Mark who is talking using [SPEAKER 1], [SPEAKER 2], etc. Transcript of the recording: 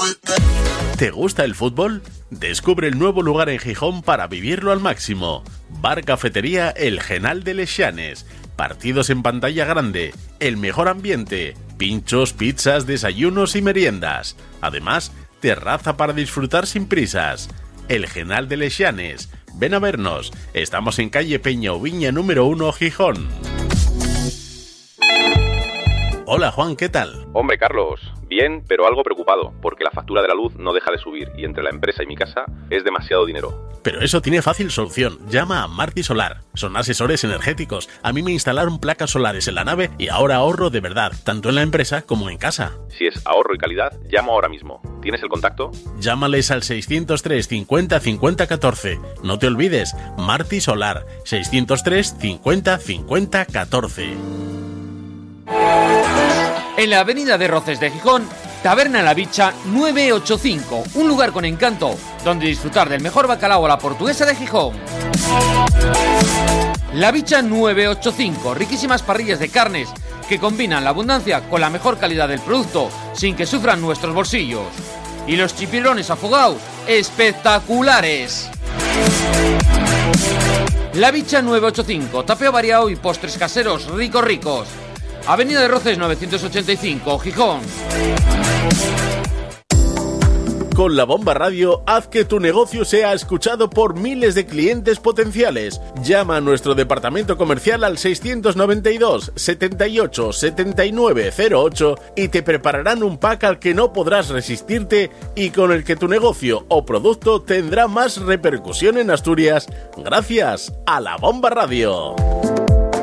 [SPEAKER 1] ¿Te gusta el fútbol? Descubre el nuevo lugar en Gijón para vivirlo al máximo. Bar Cafetería El Genal de Les Llanes. Partidos en pantalla grande, el mejor ambiente, pinchos, pizzas, desayunos y meriendas. Además, terraza para disfrutar sin prisas. El Genal de Les Llanes. Ven a vernos. Estamos en calle Peña Ubiña número 1, Gijón. Hola Juan, ¿qué tal?
[SPEAKER 2] Hombre Carlos, bien, pero algo preocupado, porque la factura de la luz no deja de subir y entre la empresa y mi casa es demasiado dinero.
[SPEAKER 1] Pero eso tiene fácil solución. Llama a Marti Solar. Son asesores energéticos. A mí me instalaron placas solares en la nave y ahora ahorro de verdad, tanto en la empresa como en casa.
[SPEAKER 2] Si es ahorro y calidad, llamo ahora mismo. ¿Tienes el contacto?
[SPEAKER 1] Llámales al 603 50 50 14. No te olvides, Marti Solar. 603 50 50 14.
[SPEAKER 3] En la avenida de Roces de Gijón, Taberna La Bicha 985, un lugar con encanto, donde disfrutar del mejor bacalao a la portuguesa de Gijón. La Bicha 985, riquísimas parrillas de carnes que combinan la abundancia con la mejor calidad del producto, sin que sufran nuestros bolsillos. Y los chipirones afogados, espectaculares. La Bicha 985, tapeo variado y postres caseros ricos. Avenida de Roces 985, Gijón.
[SPEAKER 1] Con La Bomba Radio, haz que tu negocio sea escuchado por miles de clientes potenciales. Llama a nuestro departamento comercial al 692 78 79 08 y te prepararán un pack al que no podrás resistirte y con el que tu negocio o producto tendrá más repercusión en Asturias gracias a La Bomba Radio.